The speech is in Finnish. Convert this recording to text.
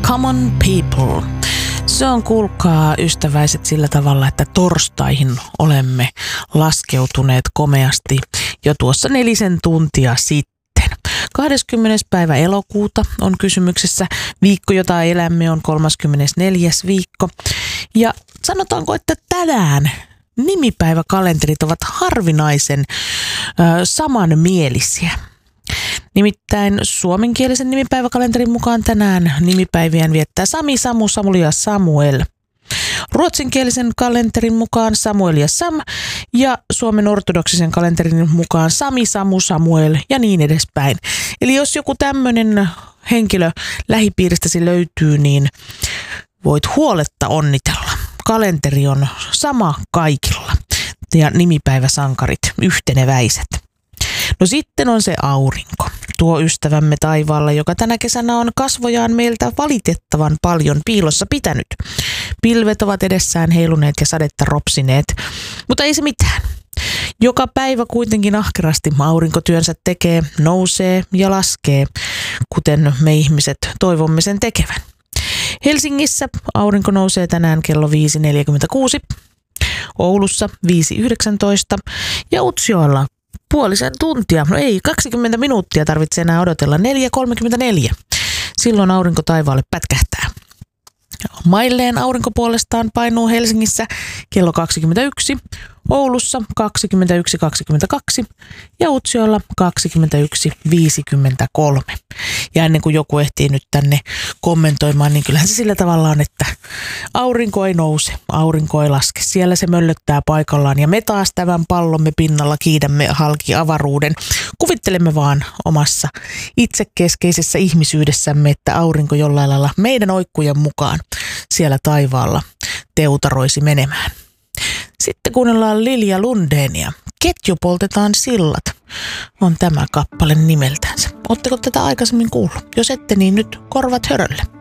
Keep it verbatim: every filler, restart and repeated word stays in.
Common People. Se on, kuulkaa ystäväiset, sillä tavalla, että torstaihin olemme laskeutuneet komeasti jo tuossa nelisen tuntia sitten. kahdeskymmenes päivä elokuuta on kysymyksessä. Viikko, jota elämme, on kolmaskymmenesneljäs viikko. Ja sanotaanko, että tänään nimipäiväkalenterit ovat harvinaisen ö, samanmielisiä. Nimittäin suomenkielisen nimipäiväkalenterin mukaan tänään nimipäiviään viettää Sami, Samu, Samuli ja Samuel. Ruotsinkielisen kalenterin mukaan Samuel ja Sam ja Suomen ortodoksisen kalenterin mukaan Sami, Samu, Samuel ja niin edespäin. Eli jos joku tämmöinen henkilö lähipiiristäsi löytyy, niin voit huoletta onnitella. Kalenteri on sama kaikilla ja nimipäiväsankarit yhteneväiset. No sitten on se aurinko, tuo ystävämme taivaalla, joka tänä kesänä on kasvojaan meiltä valitettavan paljon piilossa pitänyt. Pilvet ovat edessään heiluneet ja sadetta ropsineet, mutta ei se mitään. Joka päivä kuitenkin ahkerasti aurinkotyönsä tekee, nousee ja laskee, kuten me ihmiset toivomme sen tekevän. Helsingissä aurinko nousee tänään kello viisi neljäkymmentäkuusi, Oulussa viisi yhdeksäntoista ja Utsjoella puolisen tuntia, no ei, kaksikymmentä minuuttia tarvitsee enää odotella, neljä kolmekymmentäneljä. Silloin aurinko taivaalle pätkähtää. Mailleen aurinko puolestaan painuu Helsingissä kello kaksikymmentäyksi, Oulussa kaksikymmentäyksi kaksikymmentäkaksi ja Utsjoella kaksikymmentäyksi viisikymmentäkolme. Ja ennen kuin joku ehtii nyt tänne kommentoimaan, niin kyllähän se sillä tavalla on, että aurinko ei nouse, aurinko ei laske. Siellä se möllöttää paikallaan ja me taas tämän pallomme pinnalla kiidämme halki avaruuden. Kuvittelemme vaan omassa itsekeskeisessä ihmisyydessämme, että aurinko jollain lailla meidän oikkujen mukaan siellä taivaalla teutaroisi menemään. Sitten kuunnellaan Lilja Lundenia. Ketju poltetaan sillat on tämä kappale nimeltänsä. Oletteko tätä aikaisemmin kuullut? Jos ette, niin nyt korvat hörölle.